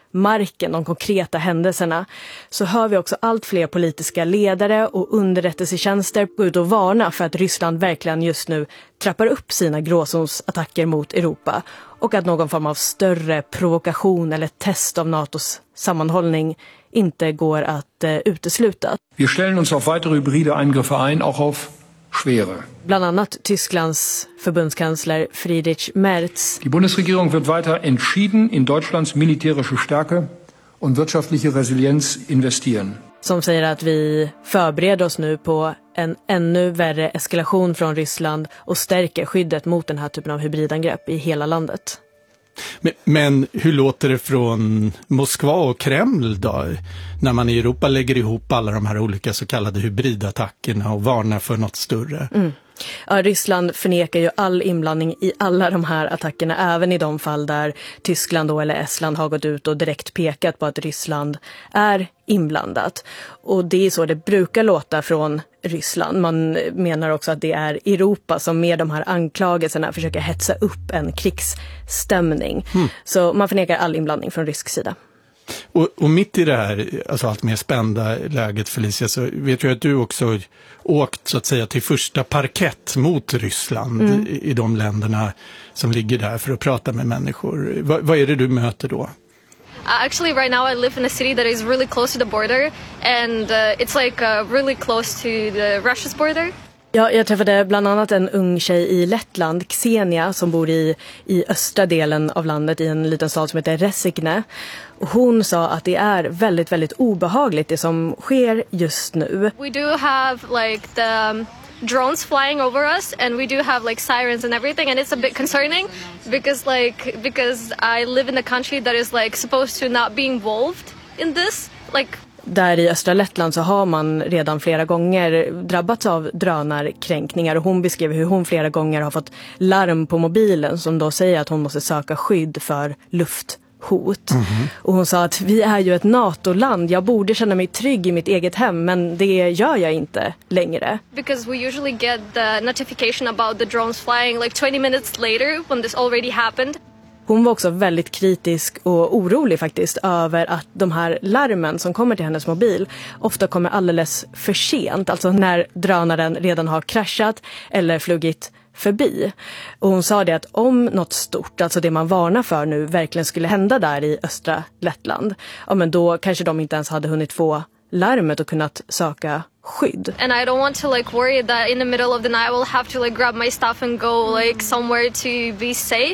marken, de konkreta händelserna, så hör vi också allt fler politiska ledare och underrättelsetjänster gå ut och varna för att Ryssland verkligen just nu trappar upp sina gråzonsattacker mot Europa och att någon form av större provokation eller test av NATOs sammanhållning inte går att utesluta. Vi stellen oss auf weitere hybride Eingriffe ein, auch auf schwere. Bland annat Tysklands förbundskansler Friedrich Merz. Die Bundesregierung wird weiter entschieden in Deutschlands militärische Stärke und wirtschaftliche Resilienz investieren. Som säger att vi förbereder oss nu på en ännu värre eskalation från Ryssland och stärker skyddet mot den här typen av hybridangrepp i hela landet. Men hur låter det från Moskva och Kreml då? När man i Europa lägger ihop alla de här olika så kallade hybridattackerna och varnar för något större. Ja, Ryssland förnekar ju all inblandning i alla de här attackerna, även i de fall där Tyskland då, eller Estland har gått ut och direkt pekat på att Ryssland är inblandat. Och det är så det brukar låta från Ryssland. Man menar också att det är Europa som med de här anklagelserna försöker hetsa upp en krigsstämning. Så man förnekar all inblandning från rysk sida. Och mitt i det här, alltså allt mer spända läget, Felicia, så vet jag att du också åkt så att säga till första parkett mot Ryssland i de länderna som ligger där för att prata med människor. Vad är det du möter då? Actually, right now I live in a city that is really close to the border, and it's like really close to the Russia's border. Ja, jag träffade bland annat en ung tjej i Lettland, Xenia, som bor i östra delen av landet i en liten stad som heter Resigne. Hon sa att det är väldigt, väldigt obehagligt det som sker just nu. We do have like the drones flying over us, and we do have like sirens and everything, and it's a bit concerning because I live in a country that is like supposed to not be involved in this, like. Där i östra Lettland så har man redan flera gånger drabbats av drönarkränkningar, och hon beskrev hur hon flera gånger har fått larm på mobilen som då säger att hon måste söka skydd för lufthot. Och hon sa att vi är ju ett NATO-land, jag borde känna mig trygg i mitt eget hem, men det gör jag inte längre. Because we usually get the notification about the drones flying like 20 minutes later when this already happened. Hon var också väldigt kritisk och orolig faktiskt över att de här larmen som kommer till hennes mobil ofta kommer alldeles för sent, alltså när drönaren redan har kraschat eller flugit förbi. Och hon sa det att om något stort, alltså det man varnar för nu, verkligen skulle hända där i östra Lettland, ja men då kanske de inte ens hade hunnit få larmet och kunnat söka skydd. And I don't want to like worry that in the middle of the night I will have to like grab my stuff and go like somewhere to be safe.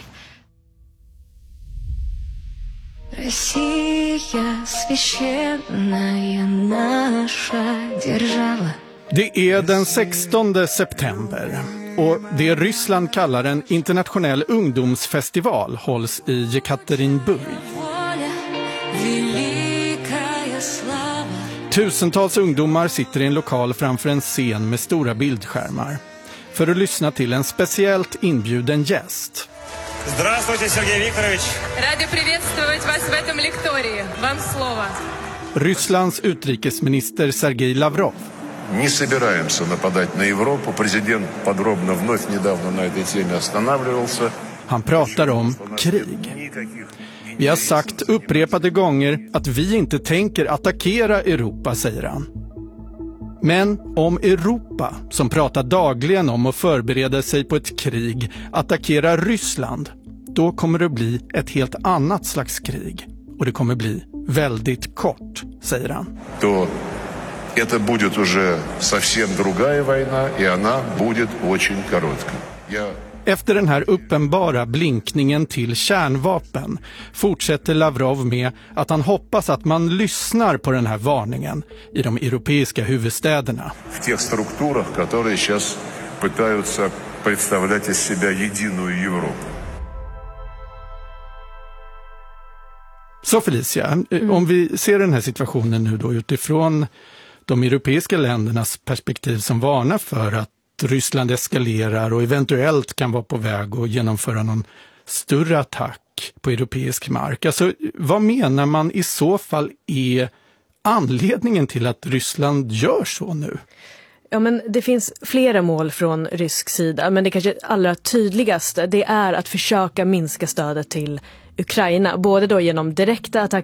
Россия, священная наша держава. Det är den 16 september och det Ryssland kallar en internationell ungdomsfestival hålls i Jekaterinburg. Tusentals ungdomar sitter i en lokal framför en scen med stora bildskärmar för att lyssna till en speciellt inbjuden gäst. Здравствуйте, Сергей Викторович. Рады приветствовать вас в этом лектории. Вам слово. Rysslands utrikesminister Sergej Lavrov. Не собираемся нападать на Европу. Президент подробно вновь недавно на этой теме останавливался. Han pratar om krig. Vi har sagt upprepade gånger att vi inte tänker attackera Europa, säger han. Men om Europa, som pratar dagligen om att förbereda sig på ett krig, attackerar Ryssland, då kommer det bli ett helt annat slags krig. Och det kommer bli väldigt kort, säger han. То это будет уже совсем другая война, и она будет очень короткой. Efter den här uppenbara blinkningen till kärnvapen fortsätter Lavrov med att han hoppas att man lyssnar på den här varningen i de europeiska huvudstäderna. В тех структурах, которые сейчас пытаются представлять из себя единую Европу. Så Felicia, om vi ser den här situationen nu då utifrån de europeiska ländernas perspektiv som varnar för att Ryssland eskalerar och eventuellt kan vara på väg att genomföra någon större attack på europeisk mark. Alltså, vad menar man i så fall är anledningen till att Ryssland gör så nu? Ja, men det finns flera mål från rysk sida, men det kanske allra tydligaste det är att försöka minska stödet till Ukraina, både då genom direkta attacker